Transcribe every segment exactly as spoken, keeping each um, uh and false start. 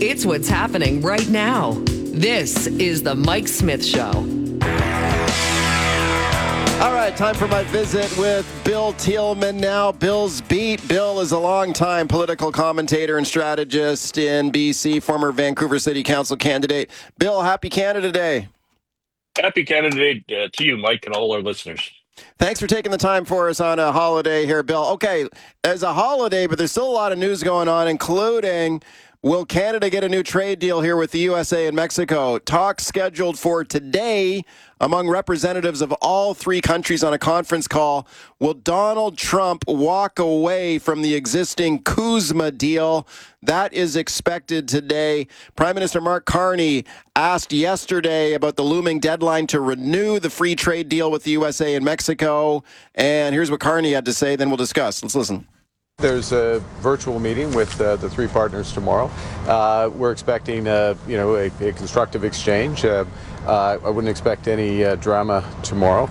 It's what's happening right now. This is the Mike Smith Show. All right, time for my visit with Bill Tieleman now. Bill's Beat. Bill is a longtime political commentator and strategist in B C, former Vancouver City Council candidate. Bill, happy Canada Day. Happy Canada Day uh, to you, Mike, and all our listeners. Thanks for taking the time for us on a holiday here, Bill. Okay, as a holiday, but there's still a lot of news going on, including will Canada get a new trade deal here with the U S A and Mexico? Talks scheduled for today among representatives of all three countries on a conference call. Will Donald Trump walk away from the existing CUSMA deal? That is expected today. Prime Minister Mark Carney asked yesterday about the looming deadline to renew the free trade deal with the U S A and Mexico. And here's what Carney had to say, then we'll discuss. Let's listen. There's a virtual meeting with uh, the three partners tomorrow. Uh, we're expecting, uh, you know, a, a constructive exchange. Uh, uh, I wouldn't expect any uh, drama tomorrow.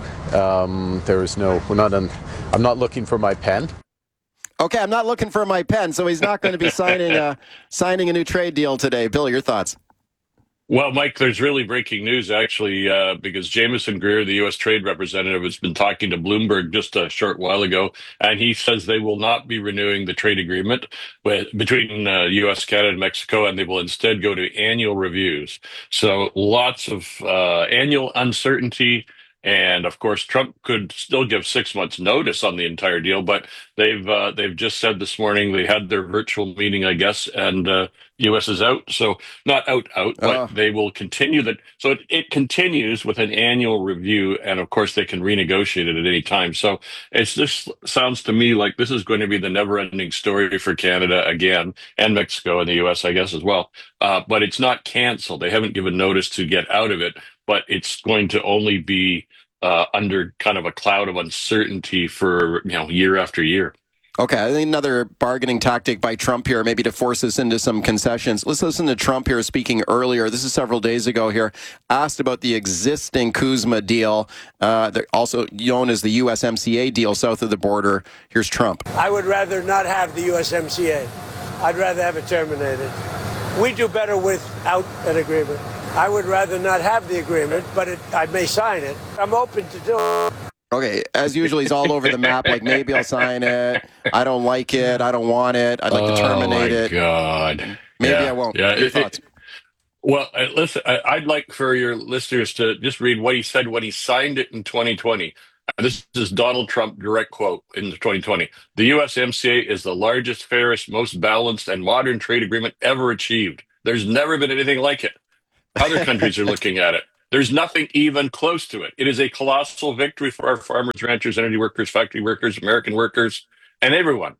Um, there is no. We're not. On, I'm not looking for my pen. Okay, I'm not looking for my pen, so he's not going to be signing a signing a new trade deal today. Bill, your thoughts? Well, Mike, there's really breaking news, actually, uh, because Jameson Greer, the U S Trade Representative, has been talking to Bloomberg just a short while ago, and he says they will not be renewing the trade agreement with, between uh, U S, Canada, and Mexico, and they will instead go to annual reviews. So lots of uh, annual uncertainty. And of course, Trump could still give six months' notice on the entire deal, but they've uh, they've just said this morning they had their virtual meeting, I guess, and uh, U S is out. So not out, out, but Uh. they will continue that. So it, it continues with an annual review, and of course they can renegotiate it at any time. So it's this sounds to me like this is going to be the never-ending story for Canada again, and Mexico and the U S, I guess, as well. Uh, but it's not canceled. They haven't given notice to get out of it, but it's going to only be Uh, under kind of a cloud of uncertainty for, you know, year after year. Okay, I think another bargaining tactic by Trump here, maybe to force us into some concessions. Let's listen to Trump here speaking earlier. This is several days ago here, asked about the existing CUSMA deal, uh, also known as the U S M C A deal south of the border. Here's Trump. I would rather not have the U S M C A. I'd rather have it terminated. We do better without an agreement. I would rather not have the agreement, but it, I may sign it. I'm open to do it. Okay, as usual, he's all over the map, like maybe I'll sign it. I don't like it. I don't want it. I'd like oh to terminate it. Oh, my God. Maybe yeah. I won't. Yeah. Your It, thoughts? it, well, uh, listen, I, I'd like for your listeners to just read what he said when he signed it in twenty twenty. This is Donald Trump, direct quote in twenty twenty. The U S M C A is the largest, fairest, most balanced, and modern trade agreement ever achieved. There's never been anything like it. Other countries are looking at it. There's nothing even close to it. It is a colossal victory for our farmers, ranchers, energy workers, factory workers, American workers, and everyone.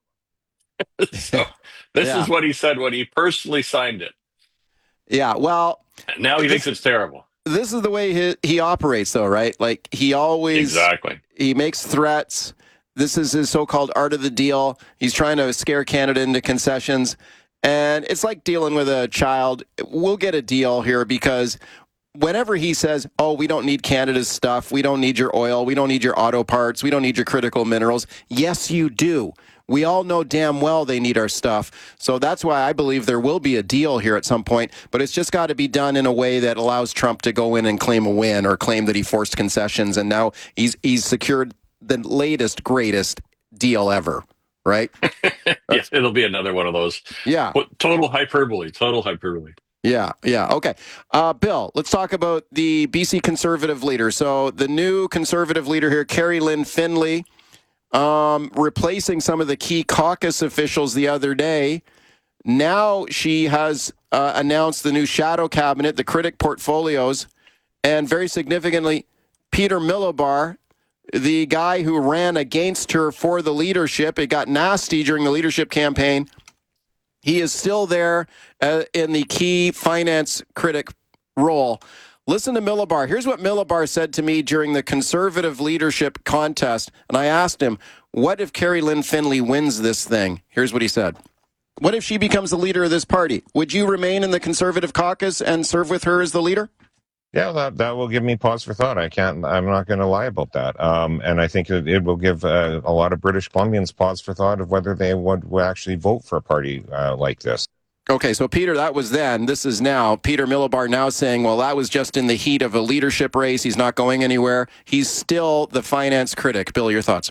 So this yeah. is what he said when he personally signed it. Yeah, well... Now he this, thinks it's terrible. This is the way he, he operates, though, right? Like, he always... Exactly. He makes threats. This is his so-called art of the deal. He's trying to scare Canada into concessions. And it's like dealing with a child. We'll get a deal here because whenever he says, oh, we don't need Canada's stuff, we don't need your oil, we don't need your auto parts, we don't need your critical minerals. Yes, you do. We all know damn well they need our stuff. So that's why I believe there will be a deal here at some point. But it's just got to be done in a way that allows Trump to go in and claim a win or claim that he forced concessions. And now he's he's secured the latest, greatest deal ever. Right? Yes, it'll be another one of those. Yeah. Total hyperbole. Total hyperbole. Yeah, yeah. Okay. Uh, Bill, let's talk about the B C Conservative leader. So the new Conservative leader here, Kerry Lynn Finley, um, replacing some of the key caucus officials the other day. Now she has uh, announced the new shadow cabinet, the critic portfolios, and very significantly, Peter Milobar, the guy who ran against her for the leadership. It got nasty during the leadership campaign. He is still there uh, in the key finance critic role. Listen to Milobar. Here's what Milobar said to me during the Conservative leadership contest. And I asked him, what if Kerry Lynn Finley wins this thing? Here's what he said. What if she becomes the leader of this party? Would you remain in the Conservative caucus and serve with her as the leader? Yeah, that that will give me pause for thought. I can't. I'm not going to lie about that. Um, and I think it, it will give uh, a lot of British Columbians pause for thought of whether they would, would actually vote for a party uh, like this. Okay, so Peter, that was then. This is now. Peter Millibar now saying, well, that was just in the heat of a leadership race. He's not going anywhere. He's still the finance critic. Bill, your thoughts?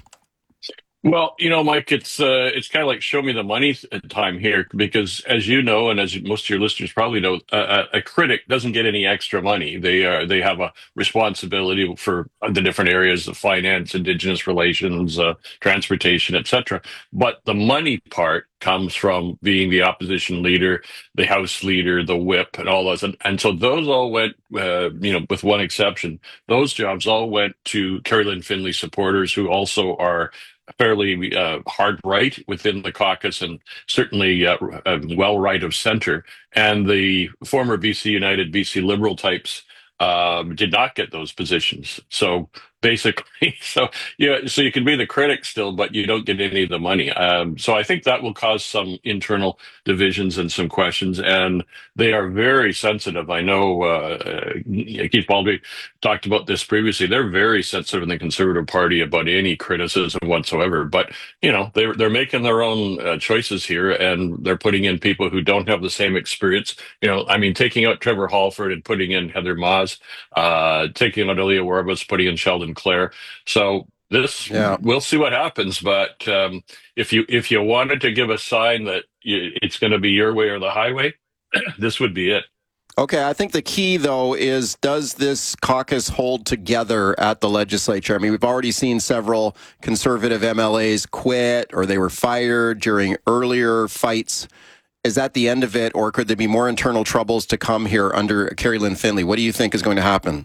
Well, you know, Mike, it's uh, it's kind of like show me the money time here, because as you know, and as most of your listeners probably know, a, a critic doesn't get any extra money. They are they have a responsibility for the different areas of finance, Indigenous relations, uh, transportation, et cetera. But the money part comes from being the opposition leader, the House leader, the whip, and all those. And, and so those all went, uh, you know, with one exception, those jobs all went to Kerry Lynn Finley supporters, who also are fairly uh, hard right within the caucus, and certainly uh, uh, well right of center. And the former B C United, B C Liberal types um, did not get those positions. So basically, so yeah, so you can be the critic still, but you don't get any of the money. Um, so I think that will cause some internal divisions and some questions, and they are very sensitive. I know uh, Keith Baldry talked about this previously. They're very sensitive in the Conservative Party about any criticism whatsoever. But you know, they're they're making their own uh, choices here, and they're putting in people who don't have the same experience. You know, I mean, taking out Trevor Halford and putting in Heather Maas, uh, taking out Ilya Warbus, putting in Sheldon Clare. So this, Yeah. we'll see what happens. But um, if you if you wanted to give a sign that you, it's going to be your way or the highway, this would be it. Okay, I think the key, though, is does this caucus hold together at the legislature? I mean, we've already seen several Conservative M L As quit or they were fired during earlier fights. Is that the end of it, or could there be more internal troubles to come here under Kerry Lynn Finley? What do you think is going to happen?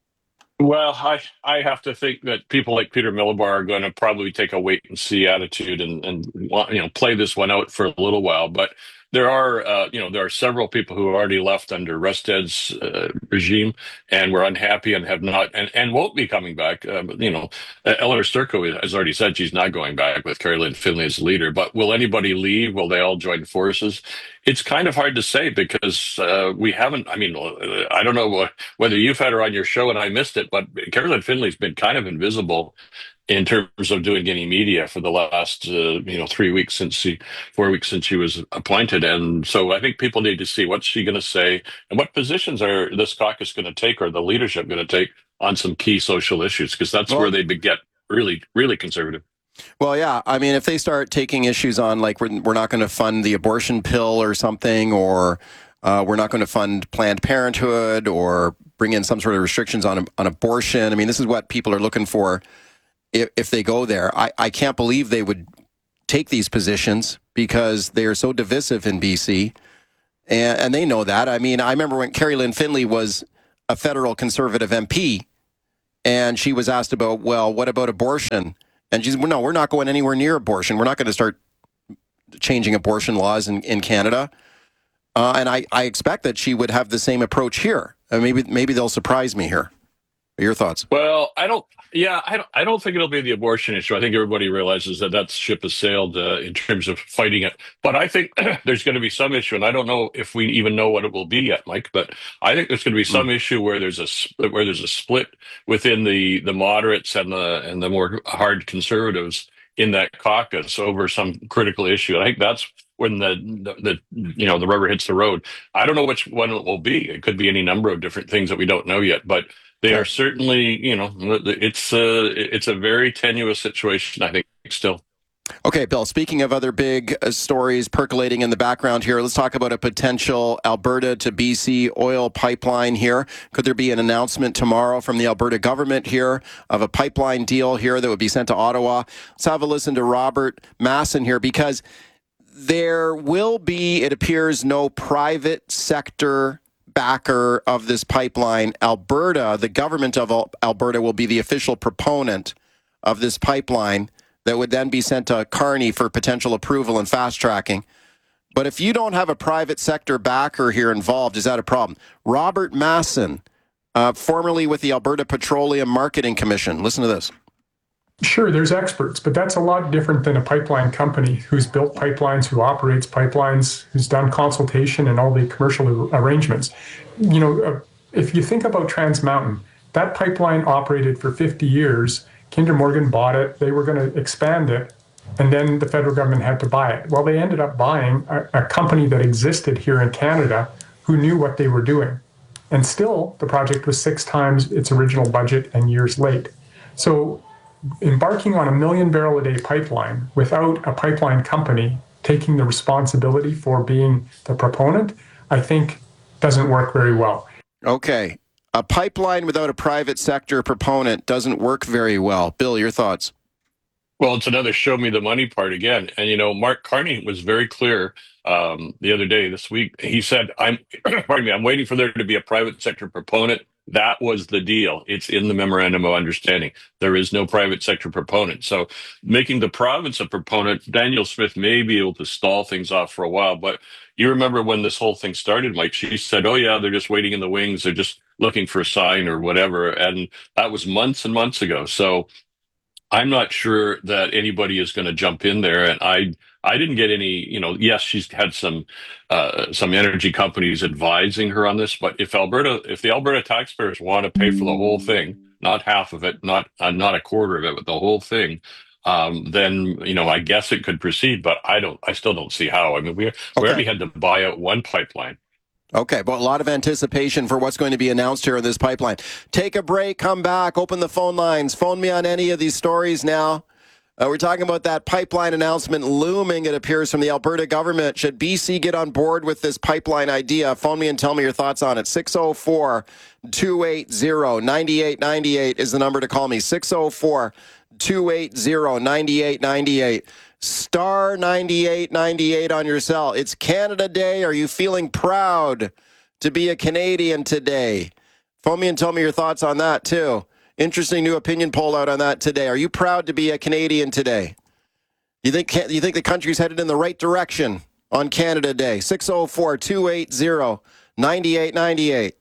Well, I I have to think that people like Peter Millibar are going to probably take a wait and see attitude and and you know play this one out for a little while. But there are uh, you know there are several people who have already left under Rusted's uh, regime and were unhappy and have not and, and won't be coming back. Um, you know, Eleanor Sturko has already said she's not going back with Kerry Lynn Finley as leader. But will anybody leave? Will they all join forces? It's kind of hard to say because uh, we haven't. I mean, I don't know whether you've had her on your show and I missed it, but Kerry Lynn Finley's been kind of invisible in terms of doing any media for the last, uh, you know, three weeks since she, four weeks since she was appointed. And so I think people need to see what's she going to say and what positions are this caucus going to take or the leadership going to take on some key social issues, because that's well, where they get really, really conservative. Well, yeah. I mean, if they start taking issues on, like, we're, we're not going to fund the abortion pill or something, or uh, we're not going to fund Planned Parenthood or bring in some sort of restrictions on on abortion. I mean, this is what people are looking for if, if they go there. I, I can't believe they would take these positions because they are so divisive in B C, and, and they know that. I mean, I remember when Kerry Lynn Finley was a federal Conservative M P, and she was asked about, well, what about abortion? And she's, well, no, we're not going anywhere near abortion. We're not going to start changing abortion laws in, in Canada. Uh, and I, I expect that she would have the same approach here. Uh, maybe maybe they'll surprise me here. Your thoughts? Well, I don't. Yeah, I don't. I don't think it'll be the abortion issue. I think everybody realizes that that ship has sailed uh, in terms of fighting it. But I think there's going to be some issue, and I don't know if we even know what it will be yet, Mike. But I think there's going to be some mm. issue where there's a where there's a split within the the moderates and the and the more hard conservatives in that caucus over some critical issue. I think that's when the, the the you know the rubber hits the road. I don't know which one it will be. It could be any number of different things that we don't know yet, but they are certainly, you know, it's a, it's a very tenuous situation, I think, still. Okay, Bill, speaking of other big uh, stories percolating in the background here, let's talk about a potential Alberta to B C oil pipeline here. Could there be an announcement tomorrow from the Alberta government here of a pipeline deal here that would be sent to Ottawa? Let's have a listen to Robert Masson here, because there will be, it appears, no private sector backer of this pipeline. Alberta, the government of Alberta, will be the official proponent of this pipeline that would then be sent to Carney for potential approval and fast tracking. But if you don't have a private sector backer here involved, is that a problem? Robert Masson, uh, formerly with the Alberta Petroleum Marketing Commission. Listen to this. Sure, there's experts, but that's a lot different than a pipeline company who's built pipelines, who operates pipelines, who's done consultation and all the commercial arrangements. You know, uh, if you think about Trans Mountain, that pipeline operated for fifty years. Kinder Morgan bought it. They were going to expand it. and then the federal government had to buy it. Well, they ended up buying a, a company that existed here in Canada who knew what they were doing. And still, the project was six times its original budget and years late. So embarking on a million barrel a day pipeline without a pipeline company taking the responsibility for being the proponent, I think doesn't work very well. Okay. A pipeline without a private sector proponent doesn't work very well. Bill, your thoughts? Well, it's another show me the money part again. And, you know, Mark Carney was very clear um, the other day, this week. He said, I'm, pardon me, I'm waiting for there to be a private sector proponent. That was the deal. It's in the memorandum of understanding. There is no private sector proponent. So making the province a proponent, Danielle Smith may be able to stall things off for a while. But you remember when this whole thing started, Mike, she said, oh, yeah, they're just waiting in the wings. They're just looking for a sign or whatever. And that was months and months ago. So I'm not sure that anybody is going to jump in there. And I I didn't get any, you know, yes, she's had some uh, some energy companies advising her on this. But if Alberta, if the Alberta taxpayers want to pay for the whole thing, not half of it, not uh, not a quarter of it, but the whole thing, um, then, you know, I guess it could proceed. But I don't I still don't see how. I mean, we, okay. we already had to buy out one pipeline. Okay, but a lot of anticipation for what's going to be announced here in this pipeline. Take a break, come back, open the phone lines. Phone me on any of these stories now. Uh, we're talking about that pipeline announcement looming, it appears, from the Alberta government. Should B C get on board with this pipeline idea? Phone me and tell me your thoughts on it. six oh four, two eight zero, nine eight nine eight is the number to call me. six oh four, two eight zero, nine eight nine eight. Star ninety-eight ninety-eight on your cell. It's Canada Day. Are you feeling proud to be a Canadian today? Phone me and tell me your thoughts on that, too. Interesting new opinion poll out on that today. Are you proud to be a Canadian today? You think you think the country's headed in the right direction on Canada Day? six oh four, two eight zero, nine eight nine eight.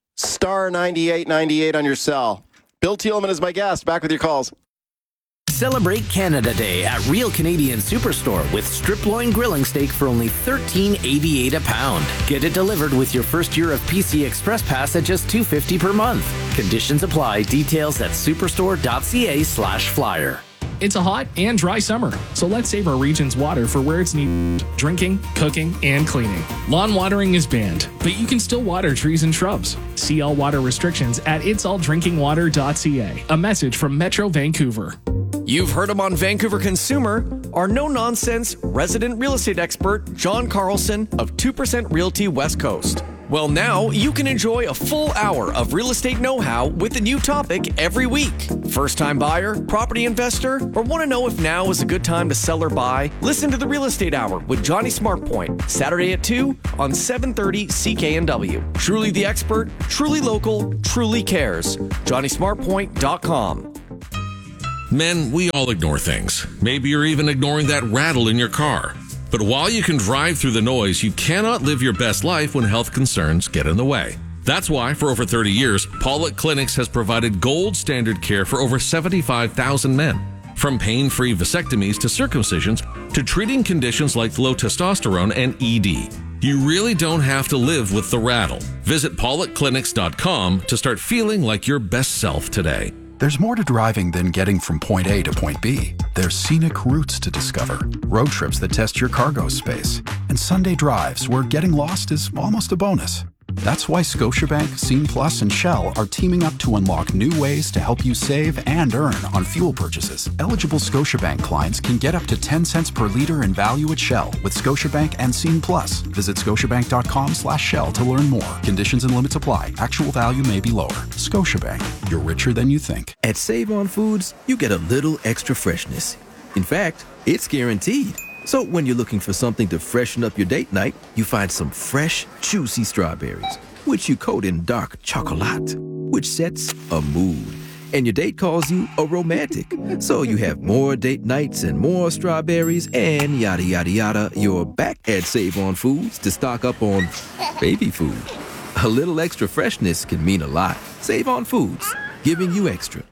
Star ninety-eight ninety-eight on your cell. Bill Thielman is my guest. Back with your calls. Celebrate Canada Day at Real Canadian Superstore with strip loin grilling steak for only thirteen eighty-eight a pound. Get it delivered with your first year of P C Express Pass at just two fifty per month. Conditions apply. Details at superstore.ca slash flyer. It's a hot and dry summer, so let's save our region's water for where it's needed: drinking, cooking, and cleaning. Lawn watering is banned, but you can still water trees and shrubs. See all water restrictions at its all drinking water dot c a. A message from Metro Vancouver. You've heard him on Vancouver Consumer. Our no-nonsense resident real estate expert, John Carlson of two percent Realty West Coast. Well, now you can enjoy a full hour of real estate know-how with a new topic every week. First-time buyer, property investor, or want to know if now is a good time to sell or buy? Listen to the Real Estate Hour with Johnny Smartpoint, Saturday at two on seven thirty C K N W. Truly the expert, truly local, truly cares. Johnny Smartpoint dot com. Men, we all ignore things. Maybe you're even ignoring that rattle in your car. But while you can drive through the noise, you cannot live your best life when health concerns get in the way. That's why, for over thirty years, Pollock Clinics has provided gold standard care for over seventy-five thousand men. From pain-free vasectomies to circumcisions to treating conditions like low testosterone and E D. You really don't have to live with the rattle. Visit pollock clinics dot com to start feeling like your best self today. There's more to driving than getting from point A to point B. There's scenic routes to discover, road trips that test your cargo space, and Sunday drives where getting lost is almost a bonus. That's why Scotiabank, Scene Plus, and Shell are teaming up to unlock new ways to help you save and earn on fuel purchases. Eligible Scotiabank clients can get up to ten cents per liter in value at Shell with Scotiabank and Scene Plus. Visit scotiabank.com slash Shell to learn more. Conditions and limits apply. Actual value may be lower. Scotiabank. You're richer than you think. At Save On Foods, you get a little extra freshness. In fact, it's guaranteed. So when you're looking for something to freshen up your date night, you find some fresh, juicy strawberries, which you coat in dark chocolate, which sets a mood. And your date calls you a romantic. So you have more date nights and more strawberries and yada, yada, yada. You're back at Save On Foods to stock up on baby food. A little extra freshness can mean a lot. Save On Foods, giving you extra.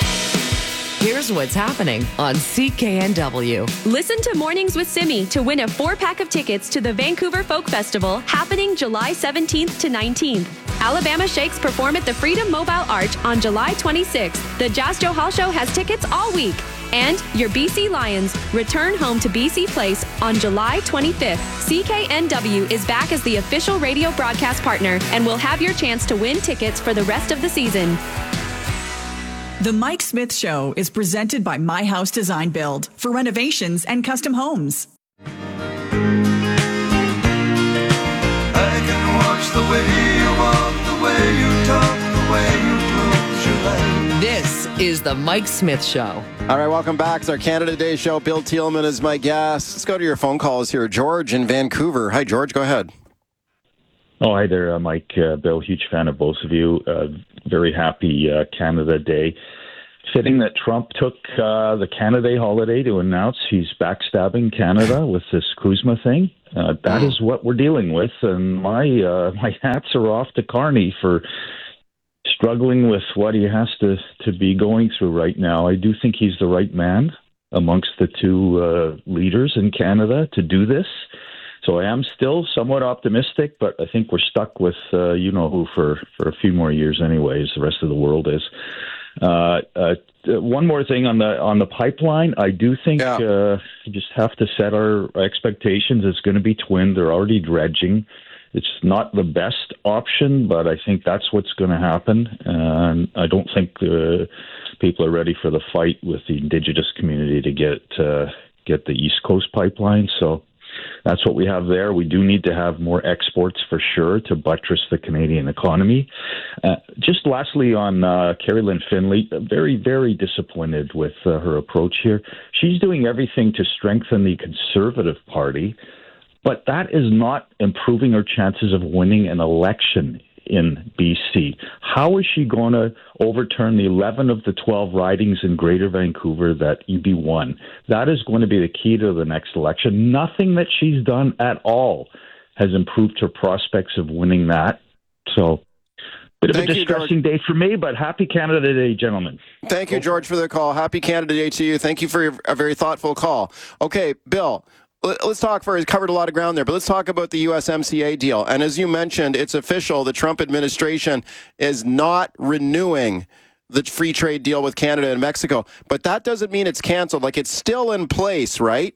Here's what's happening on C K N W. Listen to Mornings with Simi to win a four-pack of tickets to the Vancouver Folk Festival happening July seventeenth to nineteenth. Alabama Shakes perform at the Freedom Mobile Arch on July twenty-sixth. The Jazz Joe Hall Show has tickets all week. And your B C Lions return home to B C Place on July twenty-fifth. C K N W is back as the official radio broadcast partner and will have your chance to win tickets for the rest of the season. The Mike Smith Show is presented by My House Design Build for renovations and custom homes. I can watch the way you walk, the way you talk, the way you close your eyes. This is the Mike Smith Show. All right, welcome back. It's our Canada Day show. Bill Thielman is my guest. Let's go to your phone calls here. George in Vancouver. Hi, George. Go ahead. Oh, hi there, uh, Mike. Uh, Bill, huge fan of both of you. Uh, very happy uh, Canada Day. Fitting that Trump took uh, the Canada Day holiday to announce he's backstabbing Canada with this Kuzma thing. Uh, that is what we're dealing with, and my uh, my hats are off to Carney for struggling with what he has to, to be going through right now. I do think he's the right man amongst the two uh, leaders in Canada to do this. So I am still somewhat optimistic, but I think we're stuck with uh, you-know-who for, for a few more years anyways. The rest of the world is. Uh, uh, one more thing on the on the pipeline. I do think yeah. uh, we just have to set our expectations. It's going to be twinned. They're already dredging. It's not the best option, but I think that's what's going to happen. And I don't think uh, people are ready for the fight with the Indigenous community to get uh, get the East Coast pipeline. So that's what we have there. We do need to have more exports for sure to buttress the Canadian economy. Uh, just lastly on uh, Carrie-Lynne Finley, very, very disappointed with uh, her approach here. She's doing everything to strengthen the Conservative Party, but that is not improving her chances of winning an election in B C. How is she going to overturn the eleven of the twelve ridings in Greater Vancouver that E B won? That is going to be the key to the next election. Nothing that she's done at all has improved her prospects of winning that. So, bit of Thank a distressing you, day for me, but happy Canada Day, gentlemen. Thank you, George, for the call. Happy Canada Day to you. Thank you for your, a very thoughtful call. Okay, Bill. Let's talk for, he's covered a lot of ground there, but let's talk about the U S M C A deal. And as you mentioned, it's official. The Trump administration is not renewing the free trade deal with Canada and Mexico. But that doesn't mean it's canceled. Like, it's still in place, right?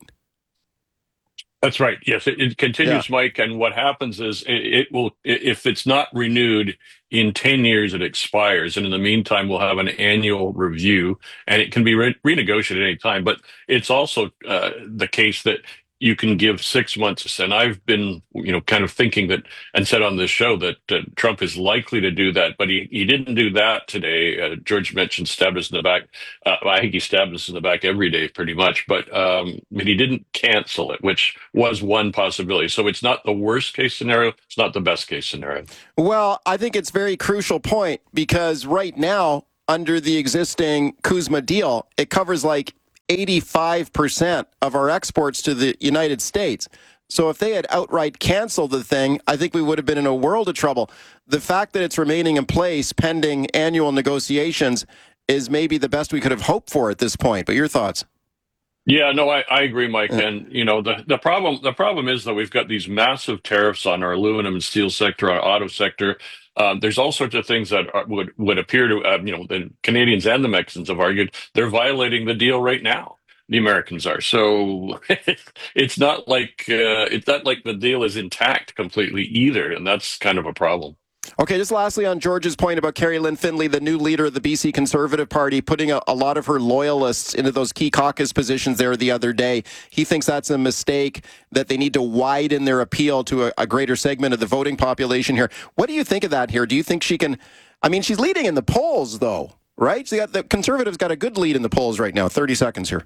That's right. Yes, it, it continues, yeah. Mike. And what happens is it, it will, if it's not renewed in ten years, it expires. And in the meantime, we'll have an annual review and it can be re- renegotiated at any time. But it's also uh, the case that you can give six months. And I've been, you know, kind of thinking that and said on this show that uh, Trump is likely to do that, but he, he didn't do that today. Uh, George mentioned stabbed us in the back. Uh, I think he stabbed us in the back every day pretty much, but, um, but he didn't cancel it, which was one possibility. So it's not the worst case scenario. It's not the best case scenario. Well, I think it's a very crucial point because right now, under the existing Kuzma deal, it covers like eighty-five percent of our exports to the United States. So if they had outright canceled the thing, I think we would have been in a world of trouble. The fact that it's remaining in place pending annual negotiations is maybe the best we could have hoped for at this point. But your thoughts? Yeah, no, I, I agree, Mike. And, you know, the, the problem the problem is that we've got these massive tariffs on our aluminum and steel sector, our auto sector. Um, there's all sorts of things that are, would would appear to, uh, you know, the Canadians and the Mexicans have argued they're violating the deal right now. The Americans are. So it's not like uh, it's not like the deal is intact completely either, and that's kind of a problem. Okay, just lastly on George's point about Carrie-Lynne Finley, the new leader of the B C Conservative Party, putting a, a lot of her loyalists into those key caucus positions there the other day. He thinks that's a mistake, that they need to widen their appeal to a, a greater segment of the voting population here. What do you think of that here? Do you think she can... I mean, she's leading in the polls, though, right? So got, the Conservatives got a good lead in the polls right now. thirty seconds here.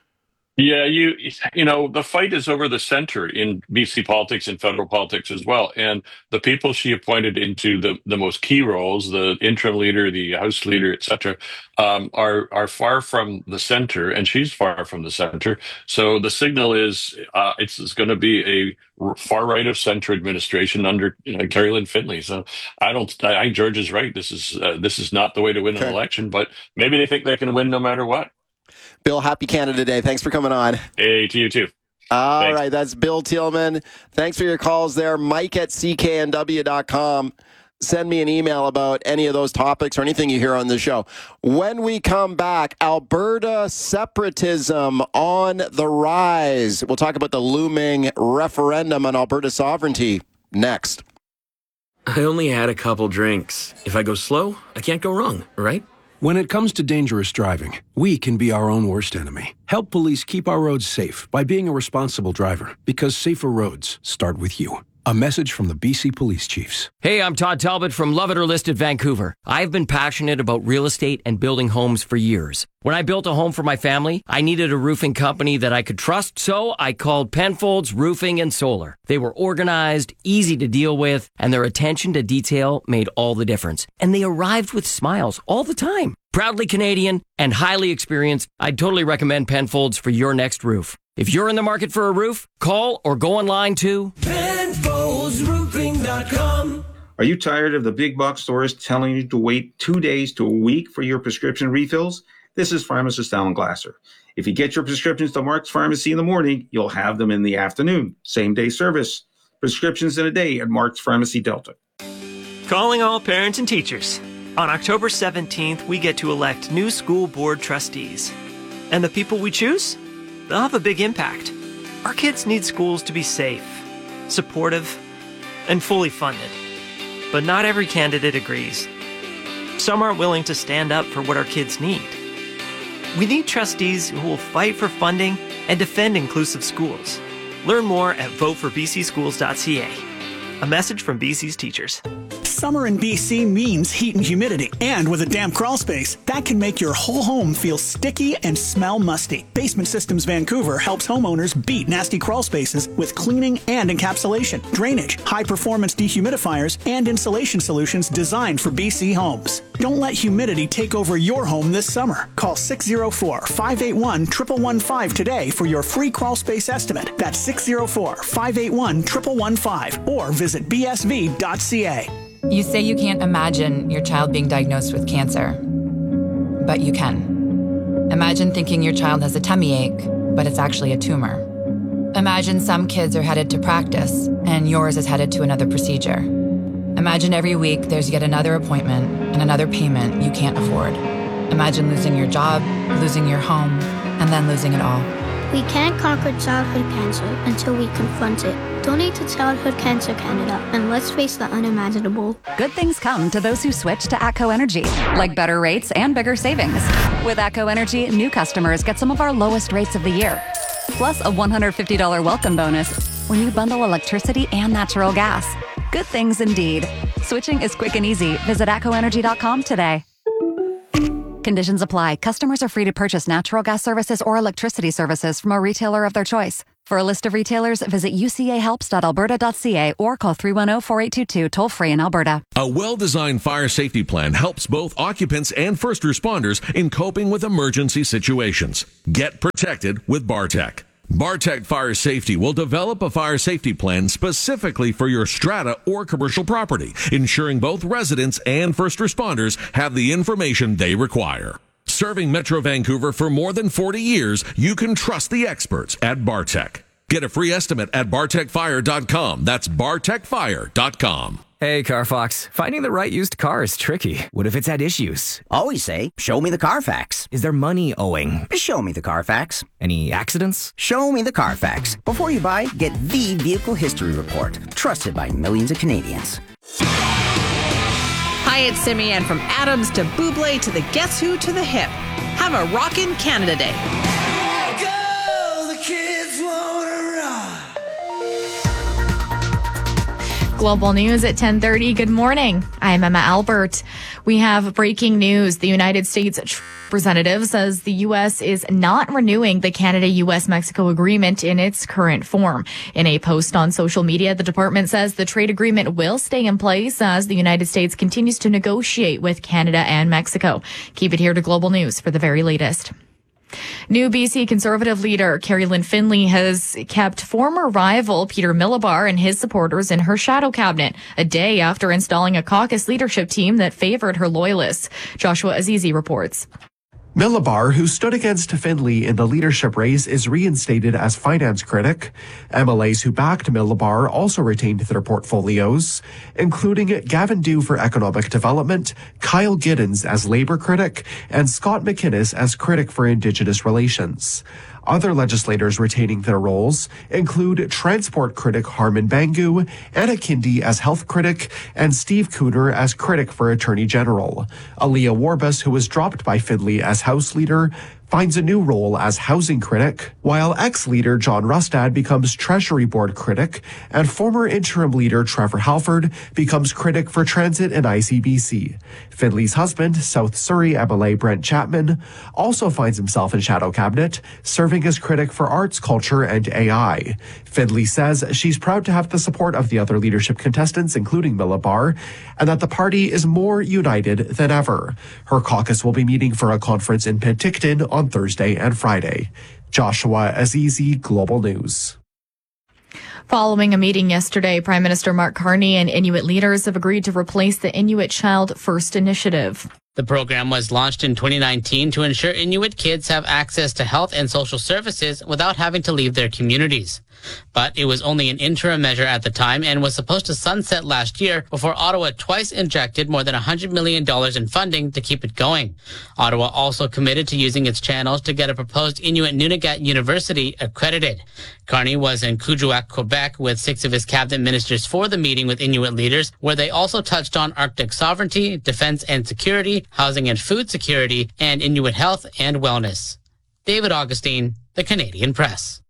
Yeah, you you know, the fight is over the center in B C politics and federal politics as well. And the people she appointed into the, the most key roles, the interim leader, the House leader, et cetera, um, are, are far from the center, and she's far from the center. So the signal is uh, it's, it's going to be a far right of center administration under you know, Carrie-Lynne Finley. So I don't, I think George is right. This is, uh, this is not the way to win an okay. election, but maybe they think they can win no matter what. Bill, happy Canada Day. Thanks for coming on. Hey, to you too. All Thanks. right, that's Bill Thielman. Thanks for your calls there. Mike at C K N W dot com. send me an email about any of those topics or anything you hear on the show. When we come back, Alberta separatism on the rise. We'll talk about the looming referendum on Alberta sovereignty next. I only had a couple drinks. If I go slow, I can't go wrong, right? When it comes to dangerous driving, we can be our own worst enemy. Help police keep our roads safe by being a responsible driver, because safer roads start with you. A message from the B C Police Chiefs. Hey, I'm Todd Talbot from Love It or List It Vancouver. I've been passionate about real estate and building homes for years. When I built a home for my family, I needed a roofing company that I could trust, so I called Penfolds Roofing and Solar. They were organized, easy to deal with, and their attention to detail made all the difference. And they arrived with smiles all the time. Proudly Canadian and highly experienced, I'd totally recommend Penfolds for your next roof. If you're in the market for a roof, call or go online to Penfolds Roofing dot com. Are you tired of the big box stores telling you to wait two days to a week for your prescription refills? This is pharmacist Alan Glasser. If you get your prescriptions to Mark's Pharmacy in the morning, you'll have them in the afternoon. Same day service. Prescriptions in a day at Mark's Pharmacy Delta. Calling all parents and teachers. On October seventeenth, we get to elect new school board trustees. And the people we choose? They'll have a big impact. Our kids need schools to be safe, supportive, and fully funded. But not every candidate agrees. Some aren't willing to stand up for what our kids need. We need trustees who will fight for funding and defend inclusive schools. Learn more at vote for b c schools dot c a. A message from B C's teachers. Summer in B C means heat and humidity. And with a damp crawl space, that can make your whole home feel sticky and smell musty. Basement Systems Vancouver helps homeowners beat nasty crawl spaces with cleaning and encapsulation, drainage, high-performance dehumidifiers, and insulation solutions designed for B C homes. Don't let humidity take over your home this summer. Call six oh four, five eight one, one one one five today for your free crawl space estimate. That's six oh four, five eight one, one one one five or visit b s v dot c a. You say you can't imagine your child being diagnosed with cancer, but you can. Imagine thinking your child has a tummy ache, but it's actually a tumor. Imagine some kids are headed to practice, and yours is headed to another procedure. Imagine every week there's yet another appointment and another payment you can't afford. Imagine losing your job, losing your home, and then losing it all. We can't conquer childhood cancer until we confront it. Donate to Childhood Cancer Canada, and let's face the unimaginable. Good things come to those who switch to ATCO Energy, like better rates and bigger savings. With ATCO Energy, new customers get some of our lowest rates of the year, plus a one hundred fifty dollars welcome bonus when you bundle electricity and natural gas. Good things indeed. Switching is quick and easy. Visit atco energy dot com today. Conditions apply. Customers are free to purchase natural gas services or electricity services from a retailer of their choice. For a list of retailers, visit u c a helps dot alberta dot c a or call three one zero, four eight two two toll-free in Alberta. A well-designed fire safety plan helps both occupants and first responders in coping with emergency situations. Get protected with Bartec. Bartec Fire Safety will develop a fire safety plan specifically for your strata or commercial property, ensuring both residents and first responders have the information they require. Serving Metro Vancouver for more than forty years, you can trust the experts at Bartec. Get a free estimate at bartec fire dot com. That's bartec fire dot com. Hey, CarFox. Finding the right used car is tricky. What if it's had issues? Always say, show me the Carfax. Is there money owing? Show me the Carfax. Any accidents? Show me the Carfax. Before you buy, get the Vehicle History Report. Trusted by millions of Canadians. Hi, it's Simeon from Adams to Buble to the Guess Who to the Hip. Have a rockin' Canada Day. Go, the kids wanna rock. Global News at ten thirty. Good morning. I'm Emma Albert. We have breaking news. The United States representative says the U S is not renewing the Canada-U S Mexico agreement in its current form. In a post on social media, the department says the trade agreement will stay in place as the United States continues to negotiate with Canada and Mexico. Keep it here to Global News for the very latest. New B C Conservative leader Carrie-Lynne Finley has kept former rival Peter Millibar and his supporters in her shadow cabinet a day after installing a caucus leadership team that favored her loyalists. Joshua Azizi reports. Millibar, who stood against Finley in the leadership race, is reinstated as finance critic. M L As who backed Millibar also retained their portfolios, including Gavin Dew for economic development, Kyle Giddens as labor critic, and Scott McInnes as critic for Indigenous relations. Other legislators retaining their roles include transport critic Harman Bangu, Anna Kindi as health critic, and Steve Cooner as critic for Attorney General. Aaliyah Warbus, who was dropped by Finley as House Leader, finds a new role as housing critic, while ex-leader John Rustad becomes Treasury Board critic, and former interim leader Trevor Halford becomes critic for transit and I C B C. Finley's husband, South Surrey M L A Brent Chapman, also finds himself in shadow cabinet, serving as critic for arts, culture, and A I. Finley says she's proud to have the support of the other leadership contestants, including Millibar, and that the party is more united than ever. Her caucus will be meeting for a conference in Penticton on Thursday and Friday. Joshua Azizi, Global News. Following a meeting yesterday, Prime Minister Mark Carney and Inuit leaders have agreed to replace the Inuit Child First Initiative. The program was launched in twenty nineteen to ensure Inuit kids have access to health and social services without having to leave their communities. But it was only an interim measure at the time and was supposed to sunset last year before Ottawa twice injected more than one hundred million dollars in funding to keep it going. Ottawa also committed to using its channels to get a proposed Inuit Nunavut University accredited. Carney was in Kuujjuaq, Quebec, with six of his cabinet ministers for the meeting with Inuit leaders, where they also touched on Arctic sovereignty, defense and security, housing and food security, and Inuit health and wellness. David Augustine, The Canadian Press.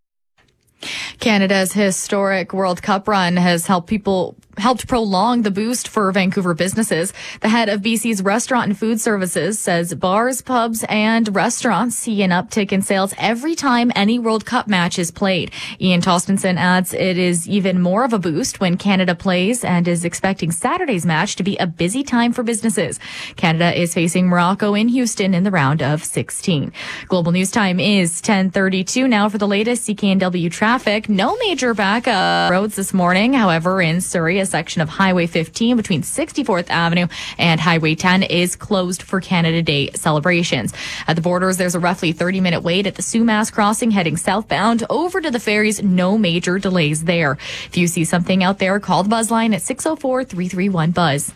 Canada's historic World Cup run has helped people helped prolong the boost for Vancouver businesses. The head of B C's Restaurant and Food Services says bars, pubs, and restaurants see an uptick in sales every time any World Cup match is played. Ian Tostenson adds it is even more of a boost when Canada plays and is expecting Saturday's match to be a busy time for businesses. Canada is facing Morocco in Houston in the round of sixteen. Global News Time is ten thirty-two now for the latest C K N W traffic. No major backup roads this morning. However, in Surrey, a section of Highway fifteen between sixty-fourth Avenue and Highway ten is closed for Canada Day celebrations. At the borders, there's a roughly thirty minute wait at the Sumas crossing heading southbound over to the ferries. No major delays there. If you see something out there, call the Buzz line at six oh four, three three one, BUZZ.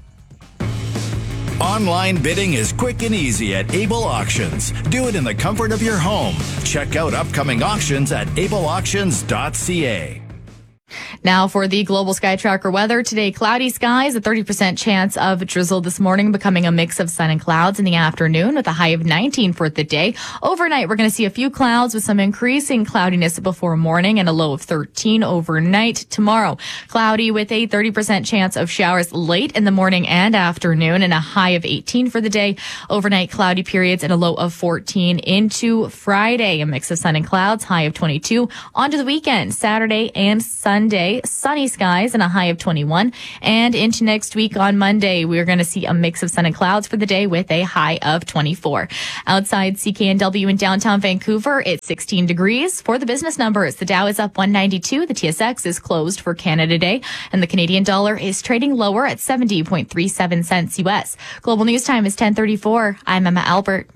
Online bidding is quick and easy at Able Auctions. Do it in the comfort of your home. Check out upcoming auctions at able auctions dot c a. Now for the Global Sky Tracker weather. Today, cloudy skies, a thirty percent chance of drizzle this morning, becoming a mix of sun and clouds in the afternoon with a high of nineteen for the day. Overnight, we're going to see a few clouds with some increasing cloudiness before morning and a low of thirteen overnight. Tomorrow, cloudy with a thirty percent chance of showers late in the morning and afternoon and a high of eighteen for the day. Overnight, cloudy periods and a low of fourteen into Friday. A mix of sun and clouds, high of twenty-two. On to the weekend, Saturday and Sunday. Sunday, sunny skies and a high of twenty-one. And into next week on Monday, we're going to see a mix of sun and clouds for the day with a high of twenty-four. Outside C K N W in downtown Vancouver, it's sixteen degrees. For the business numbers, the Dow is up one ninety-two. The T S X is closed for Canada Day. And the Canadian dollar is trading lower at seventy point three seven cents U S. Global News Time is ten thirty-four. I'm Emma Albert.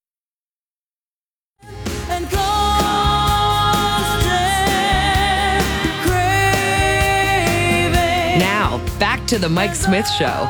Now, back to the Mike Smith Show.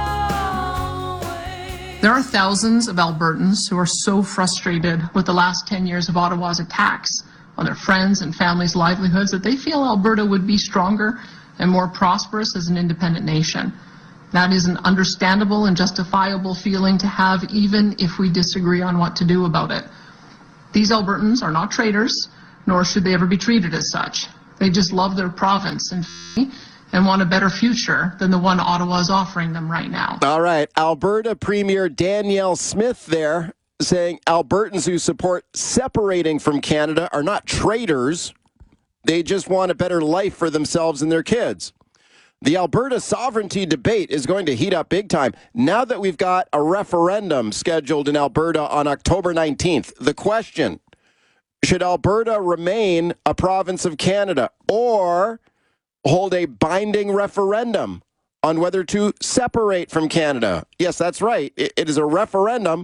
There are thousands of Albertans who are so frustrated with the last ten years of Ottawa's attacks on their friends' and families' livelihoods that they feel Alberta would be stronger and more prosperous as an independent nation. That is an understandable and justifiable feeling to have, even if we disagree on what to do about it. These Albertans are not traitors, nor should they ever be treated as such. They just love their province and and want a better future than the one Ottawa is offering them right now. All right. Alberta Premier Danielle Smith there saying Albertans who support separating from Canada are not traitors. They just want a better life for themselves and their kids. The Alberta sovereignty debate is going to heat up big time now that we've got a referendum scheduled in Alberta on October nineteenth. The question, should Alberta remain a province of Canada or hold a binding referendum on whether to separate from Canada? Yes, that's right. It, it is a referendum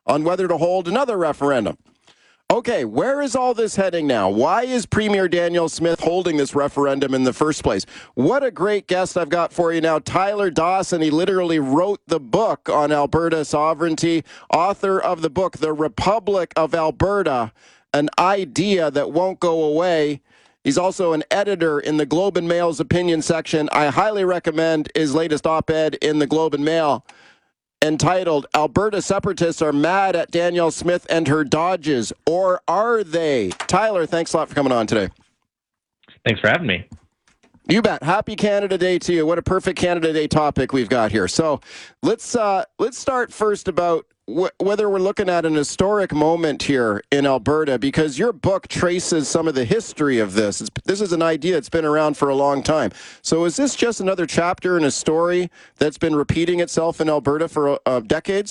on whether to hold another referendum. Okay, where is all this heading now? Why is Premier Danielle Smith holding this referendum in the first place? What a great guest I've got for you now. Tyler Dawson, he literally wrote the book on Alberta sovereignty, author of the book, The Republic of Alberta, an idea that won't go away. He's also an editor in the Globe and Mail's opinion section. I highly recommend his latest op-ed in the Globe and Mail, entitled, Alberta Separatists Are Mad at Danielle Smith and Her Dodges, or Are They? Tyler, thanks a lot for coming on today. Thanks for having me. You bet. Happy Canada Day to you. What a perfect Canada Day topic we've got here. So let's uh, let's start first about wh- whether we're looking at an historic moment here in Alberta, because your book traces some of the history of this. It's, this is an idea that's been around for a long time. So is this just another chapter in a story that's been repeating itself in Alberta for uh, decades?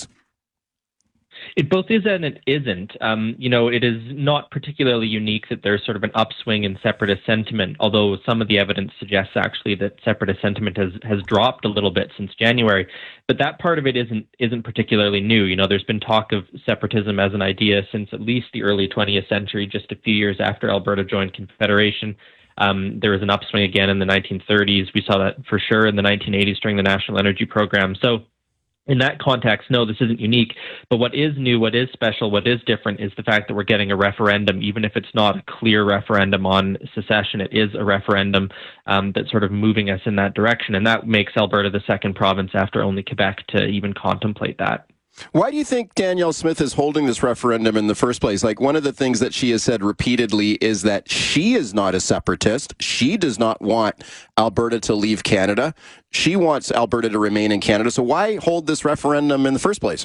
It both is and it isn't. Um, you know, it is not particularly unique that there's sort of an upswing in separatist sentiment, although some of the evidence suggests actually that separatist sentiment has, has dropped a little bit since January. But that part of it isn't isn't particularly new. You know, there's been talk of separatism as an idea since at least the early twentieth century, just a few years after Alberta joined Confederation. Um, there was an upswing again in the nineteen thirties. We saw that for sure in the nineteen eighties during the National Energy Program. So in that context, no, this isn't unique. But what is new, what is special, what is different is the fact that we're getting a referendum, even if it's not a clear referendum on secession. It is a referendum um, that's sort of moving us in that direction. And that makes Alberta the second province after only Quebec to even contemplate that. Why do you think Danielle Smith is holding this referendum in the first place? Like, one of the things that she has said repeatedly is that she is not a separatist. She does not want Alberta to leave Canada. She wants Alberta to remain in Canada. So why hold this referendum in the first place?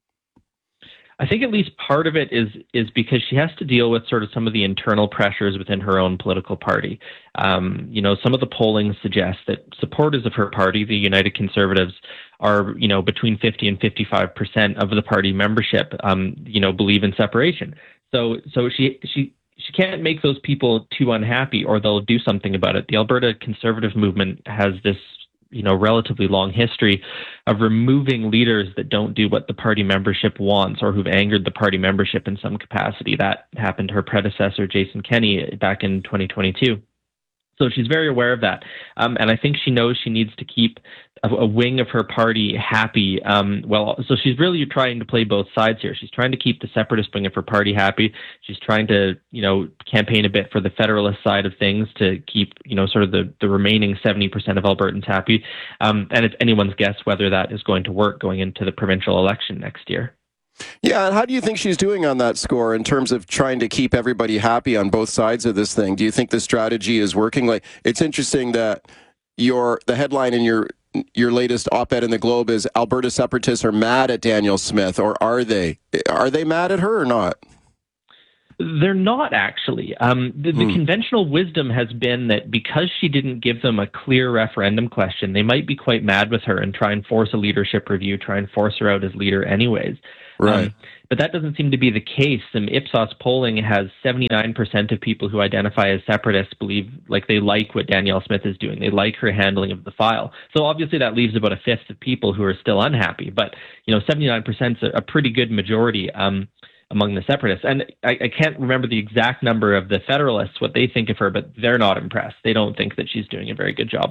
I think at least part of it is is because she has to deal with sort of some of the internal pressures within her own political party. Um, you know, some of the polling suggests that supporters of her party, the United Conservatives, are, you know, between fifty and fifty-five percent of the party membership, um, you know, believe in separation. So so she she she can't make those people too unhappy, or they'll do something about it. The Alberta Conservative movement has this, you know, relatively long history of removing leaders that don't do what the party membership wants or who've angered the party membership in some capacity. That happened to her predecessor, Jason Kenney, back in twenty twenty-two. So she's very aware of that. Um, and I think she knows she needs to keep a, a wing of her party happy. Um, well, so she's really trying to play both sides here. She's trying to keep the separatist wing of her party happy. She's trying to, you know, campaign a bit for the federalist side of things to keep, you know, sort of the, the remaining seventy percent of Albertans happy. Um, and it's anyone's guess whether that is going to work going into the provincial election next year. Yeah, and how do you think she's doing on that score in terms of trying to keep everybody happy on both sides of this thing? Do you think the strategy is working? Like, it's interesting that your the headline in your your latest op-ed in the Globe is Alberta separatists are mad at Danielle Smith, or are they? Are they mad at her or not? They're not, actually. Um, the, the hmm. conventional wisdom has been that because she didn't give them a clear referendum question, they might be quite mad with her and try and force a leadership review, try and force her out as leader anyways. Right. Um, but that doesn't seem to be the case. Some Ipsos polling has seventy-nine percent of people who identify as separatists believe like they like what Danielle Smith is doing. They like her handling of the file. So obviously that leaves about a fifth of people who are still unhappy. But, you know, seventy-nine percent is a pretty good majority um, among the separatists. And I, I can't remember the exact number of the Federalists, what they think of her, but they're not impressed. They don't think that she's doing a very good job.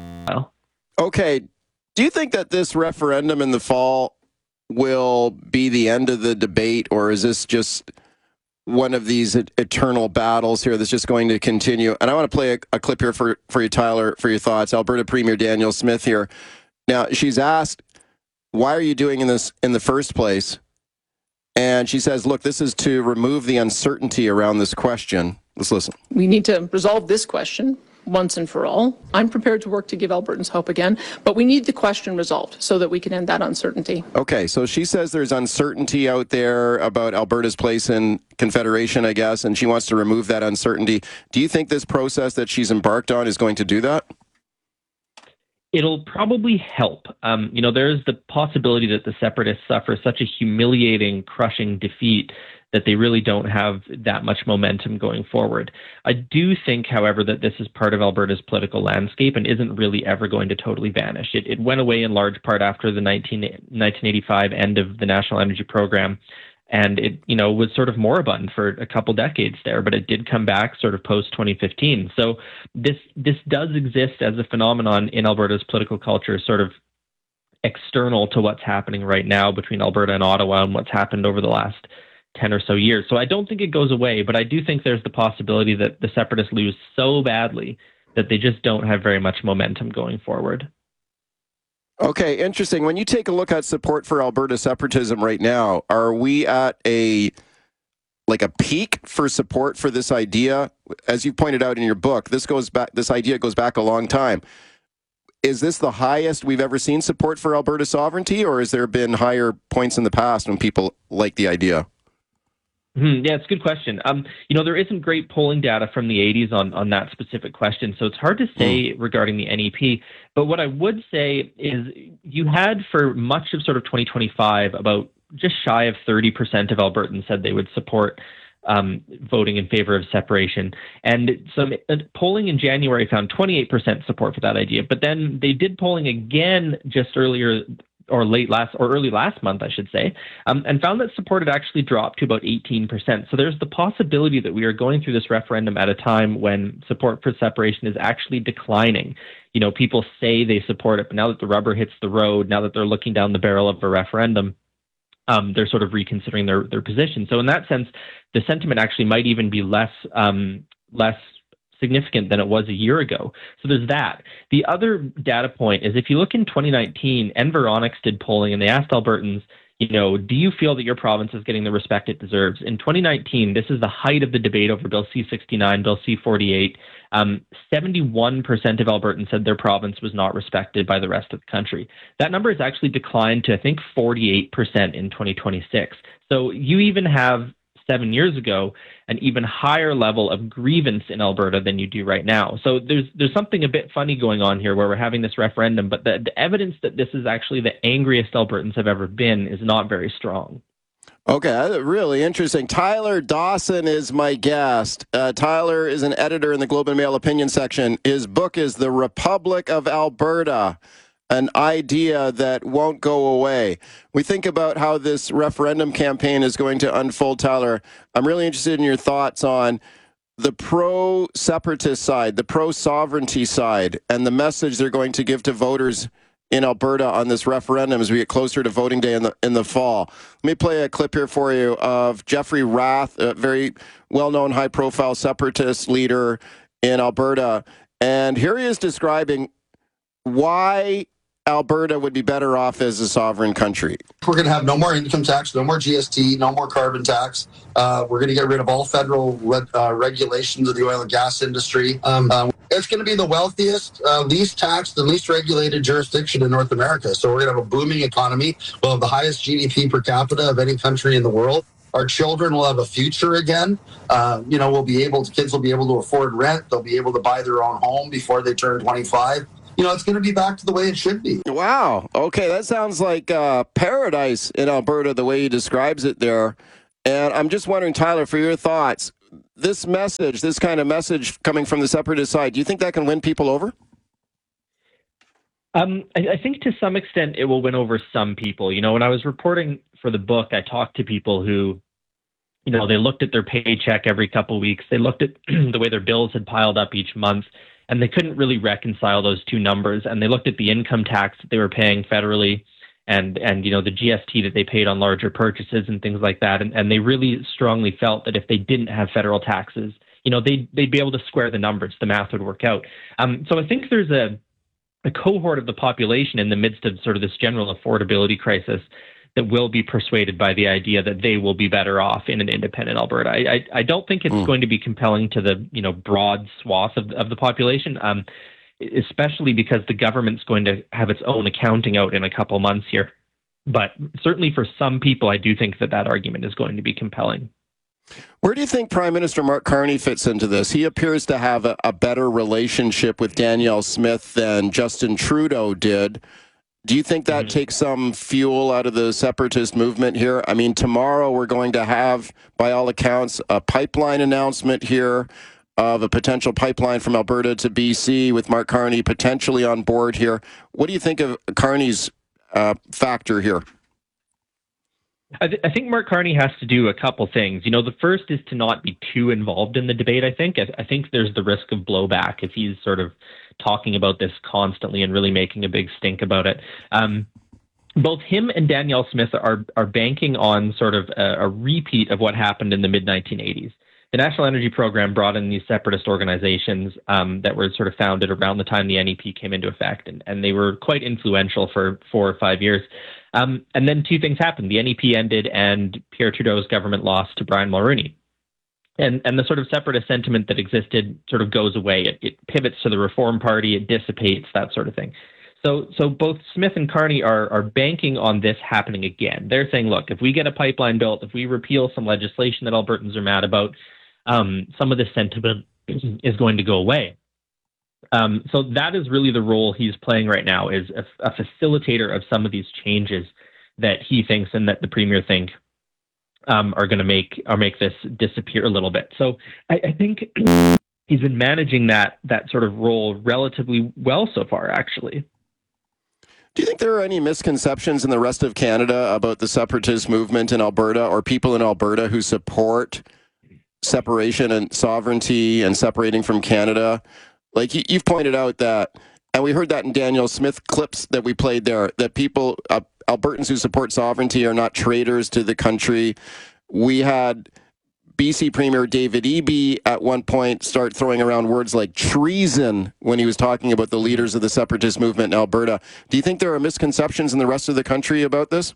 Okay. Do you think that this referendum in the fall will be the end of the debate, or is this just one of these eternal battles here that's just going to continue? And I want to play a, a clip here for, for you, Tyler, for your thoughts. Alberta Premier Danielle Smith here. Now, she's asked, why are you doing in this in the first place? And she says, look, this is to remove the uncertainty around this question. Let's listen. We need to resolve this question once and for all. I'm prepared to work to give Albertans hope again, but we need the question resolved so that we can end that uncertainty. Okay, so she says there's uncertainty out there about Alberta's place in Confederation, I guess, and she wants to remove that uncertainty. Do you think this process that she's embarked on is going to do that? It'll probably help. Um, you know, there's the possibility that the separatists suffer such a humiliating, crushing defeat that they really don't have that much momentum going forward. I do think, however, that this is part of Alberta's political landscape and isn't really ever going to totally vanish. It, it went away in large part after the nineteen eighty-five end of the National Energy Program. And it, you know, was sort of moribund for a couple decades there, but it did come back sort of post twenty fifteen. So this this does exist as a phenomenon in Alberta's political culture, sort of external to what's happening right now between Alberta and Ottawa and what's happened over the last ten or so years. So I don't think it goes away, but I do think there's the possibility that the Separatists lose so badly that they just don't have very much momentum going forward. Okay, interesting. When you take a look at support for Alberta separatism right now, are we at a like a peak for support for this idea? As you pointed out in your book, this goes back. This idea goes back a long time. Is this the highest we've ever seen support for Alberta sovereignty, or has there been higher points in the past when people like the idea? Mm-hmm. Yeah, it's a good question. Um, you know, there isn't great polling data from the eighties on, on that specific question, so it's hard to say mm. regarding the N E P. But what I would say is you had for much of sort of twenty twenty-five, about just shy of thirty percent of Albertans said they would support um, voting in favor of separation. And some uh, polling in January found twenty-eight percent support for that idea. But then they did polling again just earlier or late last or early last month, I should say, um, and found that support had actually dropped to about eighteen percent. So there's the possibility that we are going through this referendum at a time when support for separation is actually declining. You know, people say they support it, but now that the rubber hits the road, now that they're looking down the barrel of a referendum, um, they're sort of reconsidering their, their position. So in that sense, the sentiment actually might even be less um, less significant than it was a year ago. So there's that. The other data point is if you look in twenty nineteen, Environics did polling and they asked Albertans, you know, do you feel that your province is getting the respect it deserves? In twenty nineteen, this is the height of the debate over Bill C sixty-nine, Bill C forty-eight. Um, seventy-one percent of Albertans said their province was not respected by the rest of the country. That number has actually declined to, I think, forty-eight percent in twenty twenty-six. So you even have seven years ago, an even higher level of grievance in Alberta than you do right now. So there's there's something a bit funny going on here where we're having this referendum, but the, the evidence that this is actually the angriest Albertans have ever been is not very strong. Okay, really interesting. Tyler Dawson is my guest. Uh, Tyler is an editor in the Globe and Mail opinion section. His book is The Republic of Alberta, an idea that won't go away. We think about how this referendum campaign is going to unfold, Tyler. I'm really interested in your thoughts on the pro-separatist side, the pro-sovereignty side, and the message they're going to give to voters in Alberta on this referendum as we get closer to voting day in the in the fall. Let me play a clip here for you of Jeffrey Rath, a very well-known high-profile separatist leader in Alberta. And here he is describing why Alberta would be better off as a sovereign country. We're going to have no more income tax, no more G S T, no more carbon tax. Uh, we're going to get rid of all federal re- uh, regulations of the oil and gas industry. Um, uh, it's going to be the wealthiest, uh, least taxed, and least regulated jurisdiction in North America. So we're going to have a booming economy. We'll have the highest G D P per capita of any country in the world. Our children will have a future again. Uh, you know, we'll be able to, kids will be able to afford rent. They'll be able to buy their own home before they turn twenty-five. You know, it's going to be back to the way it should be. Wow. Okay, that sounds like uh, paradise in Alberta, the way he describes it there. And I'm just wondering, Tyler, for your thoughts, this message, this kind of message coming from the separatist side, do you think that can win people over? Um, I, I think to some extent it will win over some people. You know, when I was reporting for the book, I talked to people who, you know, they looked at their paycheck every couple of weeks. They looked at the way their bills had piled up each month, and they couldn't really reconcile those two numbers. And they looked at the income tax that they were paying federally and, and you know, the G S T that they paid on larger purchases and things like that. And, and they really strongly felt that if they didn't have federal taxes, you know, they'd, they'd be able to square the numbers. The math would work out. Um, so I think there's a, a cohort of the population in the midst of sort of this general affordability crisis that will be persuaded by the idea that they will be better off in an independent Alberta. I, I, I don't think it's mm. going to be compelling to the, you know, broad swath of, of the population, um, especially because the government's going to have its own accounting out in a couple months here. But certainly for some people, I do think that that argument is going to be compelling. Where do you think Prime Minister Mark Carney fits into this? He appears to have a, a better relationship with Danielle Smith than Justin Trudeau did. Do you think that mm-hmm. takes some fuel out of the separatist movement here? I mean, tomorrow we're going to have, by all accounts, a pipeline announcement here of a potential pipeline from Alberta to B C with Mark Carney potentially on board here. What do you think of Carney's uh, factor here? I, th- I think Mark Carney has to do a couple things. You know, the first is to not be too involved in the debate, I think. I, I think there's the risk of blowback if he's sort of talking about this constantly and really making a big stink about it. Um, both him and Danielle Smith are are banking on sort of a, a repeat of what happened in the mid nineteen eighties. The National Energy Program brought in these separatist organizations um, that were sort of founded around the time the N E P came into effect, and, and they were quite influential for four or five years. Um, and then two things happened. The N E P ended, and Pierre Trudeau's government lost to Brian Mulroney. And, and the sort of separatist sentiment that existed sort of goes away. It, it pivots to the Reform Party, it dissipates, that sort of thing. So, so both Smith and Carney are, are banking on this happening again. They're saying, look, if we get a pipeline built, if we repeal some legislation that Albertans are mad about, um, some of this sentiment is going to go away. Um, so that is really the role he's playing right now, is a, a facilitator of some of these changes that he thinks and that the Premier think um, are going to make or make this disappear a little bit. So I, I think he's been managing that that sort of role relatively well so far, actually. Do you think there are any misconceptions in the rest of Canada about the separatist movement in Alberta, or people in Alberta who support separation and sovereignty and separating from Canada? Like you, you've pointed out that, and we heard that in Danielle Smith clips that we played there, that people, uh, Albertans who support sovereignty are not traitors to the country. We had B C Premier David Eby at one point start throwing around words like treason when he was talking about the leaders of the separatist movement in Alberta. Do you think there are misconceptions in the rest of the country about this?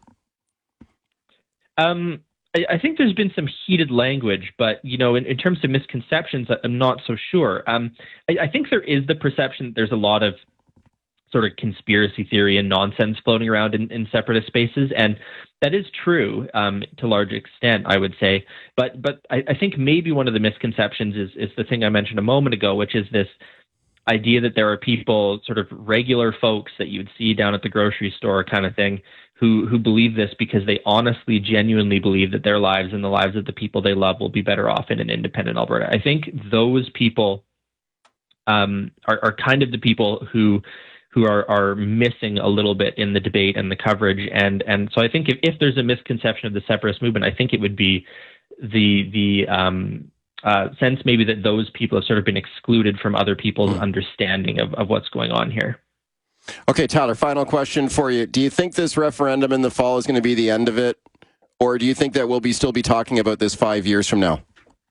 Um, I, I think there's been some heated language, but, you know, in, in terms of misconceptions, I'm not so sure. Um, I, I think there is the perception that there's a lot of sort of conspiracy theory and nonsense floating around in, in separatist spaces. And that is true um, to a large extent, I would say. But but I, I think maybe one of the misconceptions is, is the thing I mentioned a moment ago, which is this idea that there are people, sort of regular folks that you'd see down at the grocery store kind of thing, who, who believe this because they honestly, genuinely believe that their lives and the lives of the people they love will be better off in an independent Alberta. I think those people um, are, are kind of the people who who are, are missing a little bit in the debate and the coverage. And and so I think if, if there's a misconception of the separatist movement, I think it would be the the um, uh, sense maybe that those people have sort of been excluded from other people's mm. understanding of, of what's going on here. Okay, Tyler, final question for you. Do you think this referendum in the fall is going to be the end of it? Or do you think that we'll be still be talking about this five years from now?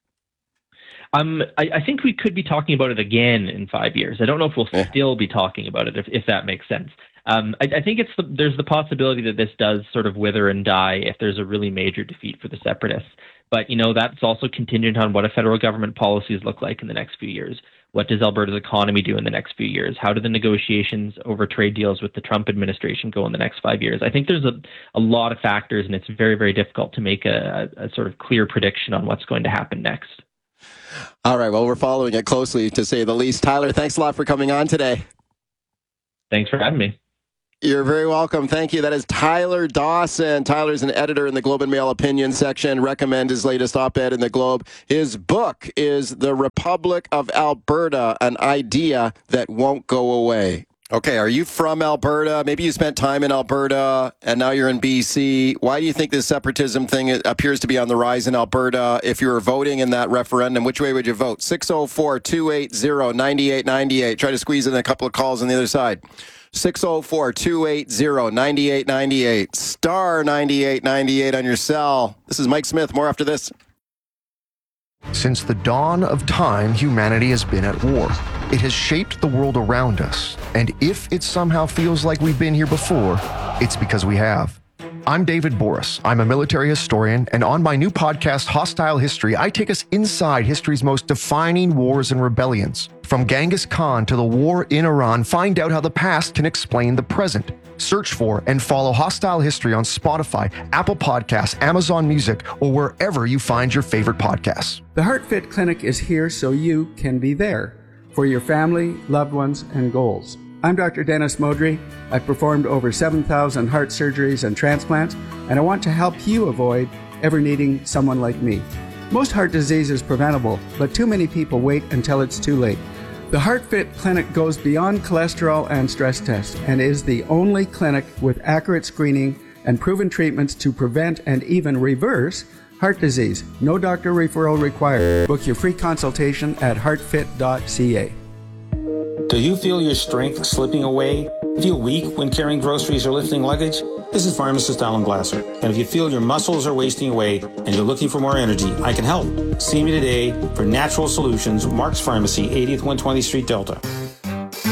Um, I, I think we could be talking about it again in five years. I don't know if we'll yeah. still be talking about it, if, if that makes sense. Um, I, I think it's the, there's the possibility that this does sort of wither and die if there's a really major defeat for the separatists. But, you know, that's also contingent on what a federal government policies look like in the next few years. What does Alberta's economy do in the next few years? How do the negotiations over trade deals with the Trump administration go in the next five years? I think there's a, a lot of factors, and it's very, very difficult to make a, a, a sort of clear prediction on what's going to happen next. All right. Well, we're following it closely, to say the least. Tyler, thanks a lot for coming on today. Thanks for having me. You're very welcome. Thank you. That is Tyler Dawson. Tyler's an editor in the Globe and Mail opinion section. Recommend his latest op-ed in the Globe. His book is The Republic of Alberta, an idea that won't go away. Okay, are you from Alberta? Maybe you spent time in Alberta and now you're in B C. Why do you think this separatism thing appears to be on the rise in Alberta? If you were voting in that referendum, which way would you vote? six oh four, two eight zero, nine eight nine eight. Try to squeeze in a couple of calls on the other side. six oh four, two eight zero, nine eight nine eight. Star ninety-eight ninety-eight on your cell. This is Mike Smith. More after this. Since the dawn of time, humanity has been at war. It has shaped the world around us. And if it somehow feels like we've been here before, it's because we have. I'm David Boris. I'm a military historian, and on my new podcast, Hostile History, I take us inside history's most defining wars and rebellions. From Genghis Khan to the war in Iran, find out how the past can explain the present. Search for and follow Hostile History on Spotify, Apple Podcasts, Amazon Music, or wherever you find your favorite podcasts. The HeartFit Clinic is here so you can be there for your family, loved ones, and goals. I'm Doctor Dennis Modry. I've performed over seven thousand heart surgeries and transplants, and I want to help you avoid ever needing someone like me. Most heart disease is preventable, but too many people wait until it's too late. The HeartFit Clinic goes beyond cholesterol and stress tests and is the only clinic with accurate screening and proven treatments to prevent and even reverse heart disease. No doctor referral required. Book your free consultation at heart fit dot c a. Do you feel your strength slipping away? Feel weak when carrying groceries or lifting luggage? This is pharmacist Alan Glasser. And if you feel your muscles are wasting away and you're looking for more energy, I can help. See me today for Natural Solutions, Mark's Pharmacy, eightieth one hundred twentieth Street, Delta.